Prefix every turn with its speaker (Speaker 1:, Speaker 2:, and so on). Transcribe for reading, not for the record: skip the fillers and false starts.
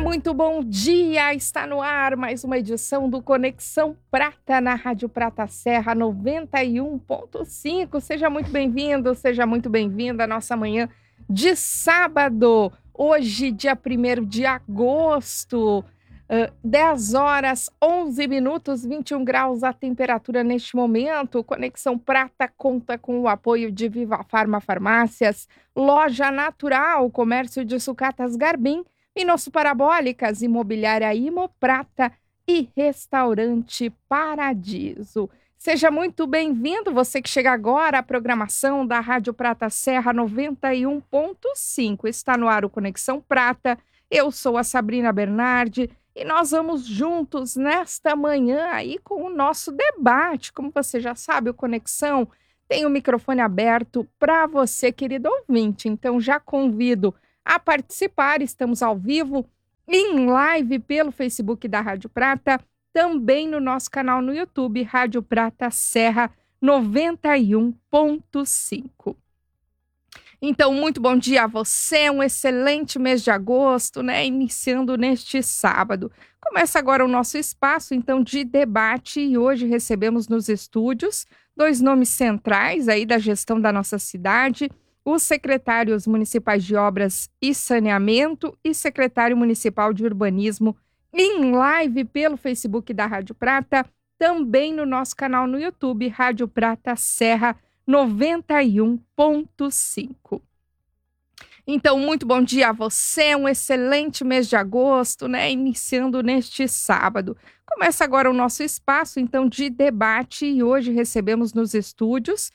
Speaker 1: muito bom dia! Está no ar mais uma edição do Conexão Prata na Rádio Prata Serra 91.5. Seja muito bem-vindo, seja muito bem-vinda à nossa manhã de sábado. Hoje, dia 1º de agosto, 10 horas, 11 minutos, 21 graus a temperatura neste momento. Conexão Prata conta com o apoio de Viva Farma Farmácias, Loja Natural, Comércio de Sucatas Garbim, Minosso Parabólicas, Imobiliária Imoprata e Restaurante Paradiso. Seja muito bem-vindo, você que chega agora à programação da Rádio Prata Serra 91.5. Está no ar o Conexão Prata, eu sou a Sabrina Bernardi e nós vamos juntos nesta manhã aí com o nosso debate. Como você já sabe, o Conexão tem o microfone aberto para você, querido ouvinte, então já convido a participar. Estamos ao vivo, em live pelo Facebook da Rádio Prata, também no nosso canal no YouTube, Rádio Prata Serra 91.5. Então, muito bom dia a você, um excelente mês de agosto, né? Iniciando neste sábado. Começa agora o nosso espaço, então, de debate, e hoje recebemos nos estúdios 2 nomes centrais aí da gestão da nossa cidade: os secretários municipais de Obras e Saneamento e secretário municipal de Urbanismo, em live pelo Facebook da Rádio Prata, também no nosso canal no YouTube, Rádio Prata Serra 91.5. Então, muito bom dia a você, um excelente mês de agosto, né? Iniciando neste sábado. Começa agora o nosso espaço, então, de debate, e hoje recebemos nos estúdios